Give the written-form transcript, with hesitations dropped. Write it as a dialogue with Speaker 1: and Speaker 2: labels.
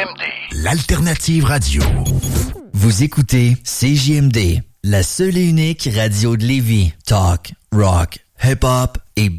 Speaker 1: CJMD, l'alternative radio.
Speaker 2: Vous écoutez CJMD, la seule et unique radio de Lévis. Talk, rock, hip-hop et